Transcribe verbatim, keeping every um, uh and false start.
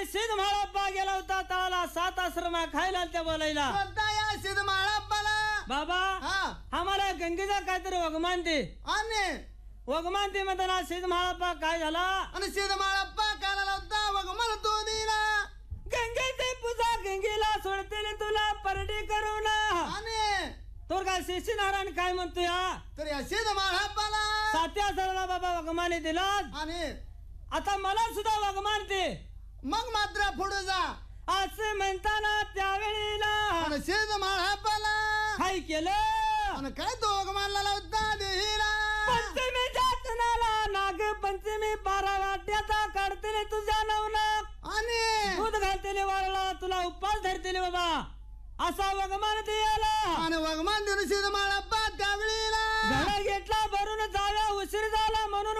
सिद्ध माळप्पा गेला होता त्याला सात आश्रमा खायला त्या बोलायला या सिद्ध माळप्पाला बाबा हा आम्हाला गंगेचा काहीतरी वगमान दे आणि वगमान दे म्हणताना सिद्ध माळप्पा काय झाला आणि सिद्ध माळप्पा काला होता वग मला तो दिला गंगेची पूजा गंगेला सोडतेले तुला परडी करून आणि तोर काय शिशी नारायण काय म्हणतो या तर या सिद्ध माळप्पाला सात्या सरला बाबा वगमाने दिला आणि आता मला सुद्धा वगमान दे मग मात्र पुढे जा असे म्हणताना त्यावेळेला आणि सिद्ध माळप्पाला काय केलं आणि काय तो वग मानला होता देहीला पंचमी जातनाला नाग पंचमी बारा वाट्याचा काढतेले तुझ्या नवनाक आणि दूध घालतेले वारला तुला उपास धरतेले बाबा असा वगमान द्यायला आणि वगमान देऊन सिद्ध माळप्पा त्यावेळेला घडा घेतला भरून जाव्या उशीर झाला म्हणून